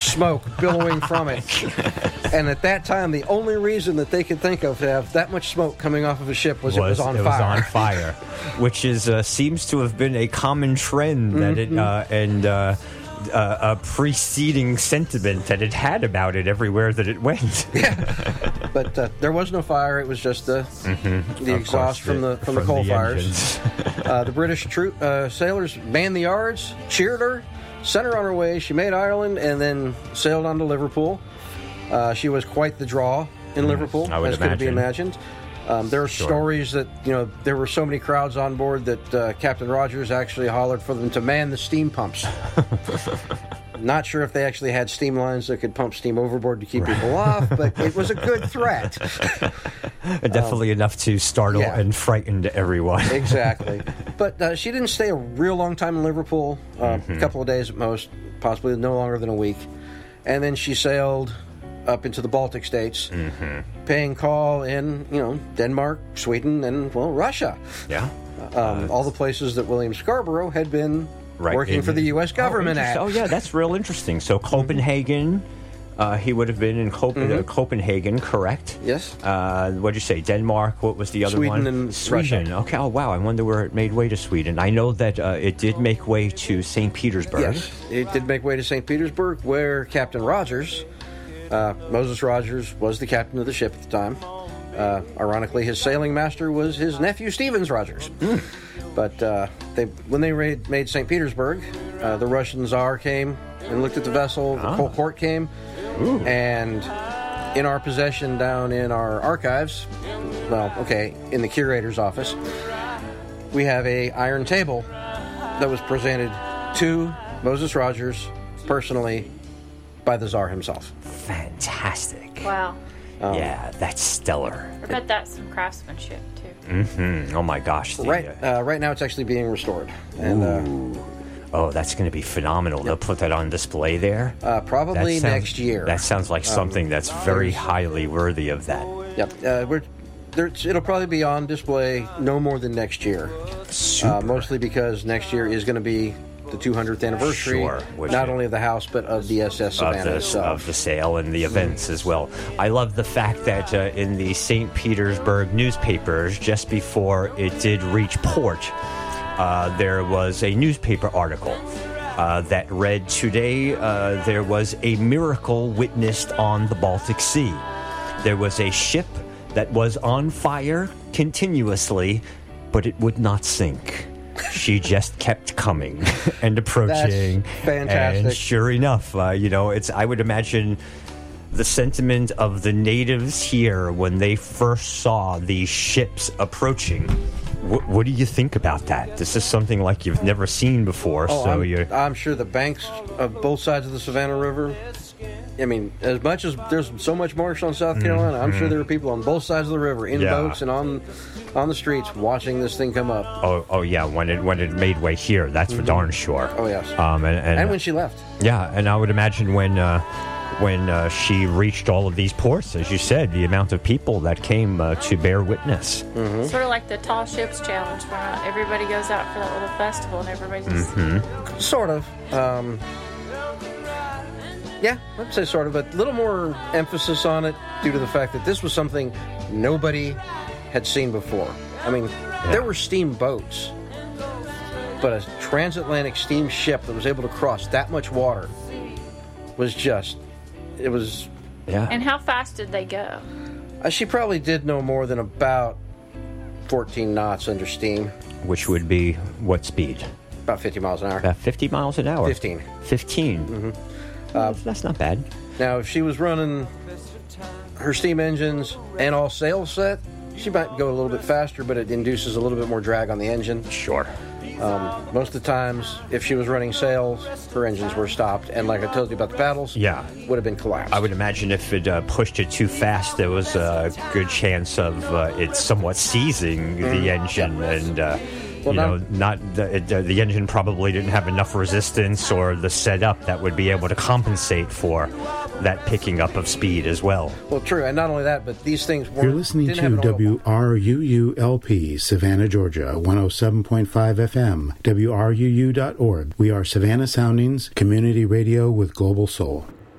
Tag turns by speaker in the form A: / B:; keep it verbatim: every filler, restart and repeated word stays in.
A: smoke billowing from it. And at that time, the only reason that they could think of to have that much smoke coming off of a ship was, was it was on
B: it
A: fire.
B: was on fire, which is uh, seems to have been a common trend that
A: mm-hmm.
B: it uh, and uh, uh, a preceding sentiment that it had about it everywhere that it went.
A: Yeah, but uh, there was no fire. It was just the mm-hmm. the
B: of
A: exhaust
B: course,
A: from the from,
B: from
A: the coal
B: the
A: fires. uh, the British troop uh, sailors manned the yards, cheered her, sent her on her way. She made Ireland and then sailed on to Liverpool. Uh, she was quite the draw in mm, Liverpool, as could be imagined. Um, there are sure. stories that, you know, there were so many crowds on board that uh, Captain Rogers actually hollered for them to man the steam pumps. Not sure if they actually had steam lines that could pump steam overboard to keep right. people off, but it was a good threat.
B: Definitely um, enough to startle yeah. and frighten everyone.
A: Exactly. But uh, she didn't stay a real long time in Liverpool, uh, mm-hmm. a couple of days at most, possibly no longer than a week. And then she sailed up into the Baltic states, mm-hmm. paying call in, you know, Denmark, Sweden, and, well, Russia.
B: Yeah.
A: Um, uh, all the places that William Scarborough had been right, working in, for the U S government
B: oh,
A: at.
B: Oh, yeah, that's real interesting. So Copenhagen, uh, he would have been in Cop- mm-hmm. uh, Copenhagen, correct?
A: Yes.
B: Uh, what did you say, Denmark? What was the other
A: Sweden
B: one?
A: Sweden and
B: Sweden.
A: Russia.
B: Okay, oh, wow, I wonder where it made way to Sweden. I know that uh, it did make way to Saint Petersburg.
A: Yes, it did make way to Saint Petersburg, where Captain Rogers... Uh, Moses Rogers was the captain of the ship at the time. Uh, ironically, his sailing master was his nephew, Stevens Rogers. Mm. But uh, they, when they raid, made Saint Petersburg, uh, the Russian Tsar came and looked at the vessel. The ah. whole court came. Ooh. And in our possession down in our archives, well, okay, in the curator's office, we have a iron table that was presented to Moses Rogers personally by the Tsar himself.
B: Fantastic.
C: Wow.
B: Um, yeah, that's stellar.
C: I bet that's some craftsmanship, too.
B: Mm-hmm. Oh, my gosh. The,
A: right uh, right now, it's actually being restored. And,
B: uh, oh, that's going to be phenomenal. Yep. They'll put that on display there?
A: Uh, probably
B: sounds,
A: next year.
B: That sounds like something um, that's very highly worthy of that.
A: Yep. Uh, we're, there, it'll probably be on display no more than next year.
B: Super.
A: Uh, mostly because next year is going to be the two hundredth anniversary,
B: sure,
A: not only of the house, but of the S S Savannah.
B: Of the,
A: so.
B: of the sale and the events as well. I love the fact that uh, in the Saint Petersburg newspapers, just before it did reach port, uh, there was a newspaper article uh, that read, "Today uh, there was a miracle witnessed on the Baltic Sea. There was a ship that was on fire continuously, but it would not sink. She just kept coming and approaching."
A: That's fantastic.
B: And sure enough, uh, you know, it's. I would imagine the sentiment of the natives here when they first saw these ships approaching. What, what do you think about that? This is something like you've never seen before.
A: Oh,
B: so
A: I'm,
B: you're.
A: I'm sure the banks of both sides of the Savannah River. I mean, as much as there's so much marsh on South Carolina, mm-hmm. I'm sure there were people on both sides of the river, in
B: yeah.
A: boats and on on the streets, watching this thing come up.
B: Oh, oh yeah, when it when it made way here, that's mm-hmm. for darn sure.
A: Oh yes.
B: Um, and, and,
A: and when she left.
B: Yeah, and I would imagine when uh, when uh, she reached all of these ports, as you said, the amount of people that came uh, to bear witness.
C: Mm-hmm. Sort of like the Tall Ships Challenge, where not everybody goes out for that little festival and everybody just...
B: Mm-hmm.
A: Sort of. Um, yeah, I'd say sort of, but a little more emphasis on it due to the fact that this was something nobody had seen before. I mean, yeah. there were steamboats, but a transatlantic steamship that was able to cross that much water was just, it was...
B: Yeah.
C: And how fast did they go?
A: Uh, she probably did no more than about fourteen knots under steam.
B: Which would be what speed?
A: About fifty miles an hour.
B: About fifty miles an hour?
A: fifteen.
B: fifteen?
A: Mm-hmm.
B: Uh, That's not bad.
A: Now, if she was running her steam engines and all sails set, she might go a little bit faster, but it induces a little bit more drag on the engine.
B: Sure.
A: Um, most of the times, if she was running sails, her engines were stopped, and like I told you about the paddles,
B: yeah,
A: would have been collapsed.
B: I would imagine if it uh, pushed it too fast, there was a good chance of uh, it somewhat seizing mm. the engine, yeah. and uh, well, you know, not the, it, uh, the engine probably didn't have enough resistance or the setup that would be able to compensate for that picking up of speed as well.
A: Well, true, and not only that, but these things weren't...
D: You're listening to W R U U L P, Savannah, Georgia, one oh seven point five F M, W R U U dot org. We are Savannah Soundings, community radio with global soul.